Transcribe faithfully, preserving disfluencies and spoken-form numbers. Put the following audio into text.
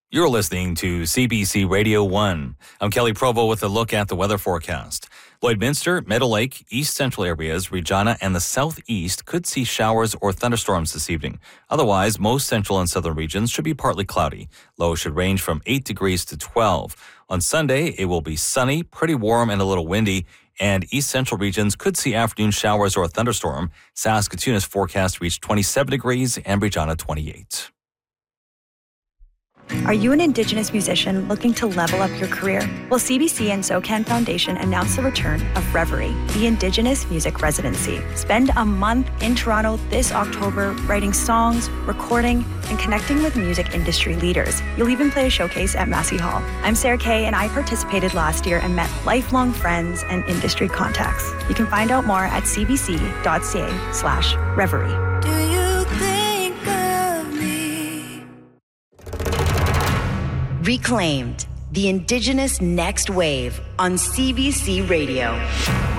You're listening to C B C Radio one. I'm Kelly Provo with a look at the weather forecast. Lloydminster, Meadow Lake, East Central areas, Regina, and the Southeast could see showers or thunderstorms this evening. Otherwise, most central and southern regions should be partly cloudy. Lows should range from eight degrees to twelve. On Sunday, it will be sunny, pretty warm, and a little windy. And East Central regions could see afternoon showers or a thunderstorm. Saskatoon is forecast to reach twenty-seven degrees and Regina twenty-eight. Are you an Indigenous musician looking to level up your career? Well, C B C and SoCan Foundation announced the return of Reverie, the Indigenous Music Residency. Spend a month in Toronto this October writing songs, recording, and connecting with music industry leaders. You'll even play a showcase at Massey Hall. I'm Sarah Kay, and I participated last year and met lifelong friends and industry contacts. You can find out more at cbc.ca slash Reverie. Do you think of me? Reclaimed, the Indigenous Next Wave on C B C Radio.